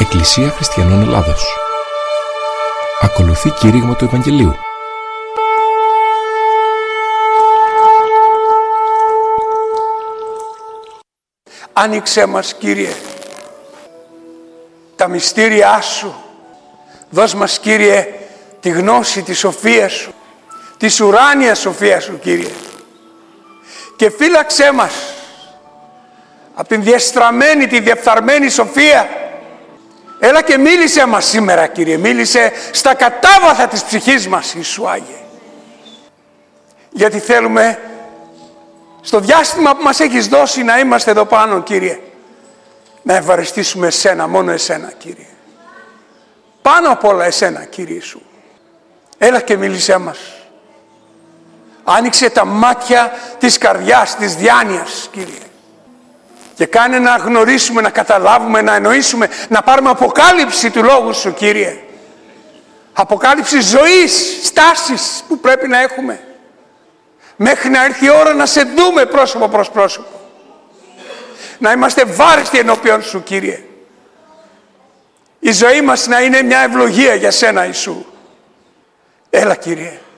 Εκκλησία Χριστιανών Ελλάδος. Ακολουθεί κήρυγμα του Ευαγγελίου. Άνοιξέ μας, Κύριε, τα μυστήριά Σου. Δώσ' μας, Κύριε, τη γνώση της σοφίας Σου, της ουράνιας σοφίας Σου, Κύριε. Και φύλαξέ μας από την διεστραμμένη, τη διεφθαρμένη σοφία. Έλα και μίλησέ μας σήμερα, Κύριε. Μίλησε στα κατάβαθα της ψυχής μας, Ιησού Άγιε. Γιατί θέλουμε στο διάστημα που μας έχεις δώσει να είμαστε εδώ πάνω, Κύριε, να ευχαριστήσουμε Εσένα, μόνο Εσένα, Κύριε. Πάνω απ' όλα Εσένα, Κύριε Ιησού. Έλα και μίλησέ μας. Άνοιξε τα μάτια της καρδιάς, της διάνοιας, Κύριε. Και κάνε να γνωρίσουμε, να καταλάβουμε, να εννοήσουμε, να πάρουμε αποκάλυψη του Λόγου Σου, Κύριε. Αποκάλυψη ζωής, στάσης που πρέπει να έχουμε. Μέχρι να έρθει η ώρα να Σε δούμε πρόσωπο προς πρόσωπο. Να είμαστε βάρεστοι ενώπιον Σου, Κύριε. Η ζωή μας να είναι μια ευλογία για Σένα, Ιησού. Έλα, Κύριε.